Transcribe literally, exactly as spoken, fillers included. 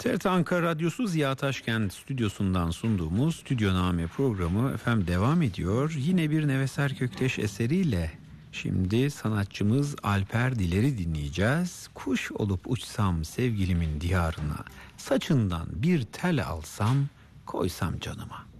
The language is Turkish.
T R T Ankara Radyosu Ziya Taşkent stüdyosundan sunduğumuz Stüdyoname programı efendim devam ediyor. Yine bir Neveser Kökteş eseriyle şimdi sanatçımız Alper Diler'i dinleyeceğiz. Kuş olup uçsam sevgilimin diyarına, saçından bir tel alsam koysam canıma.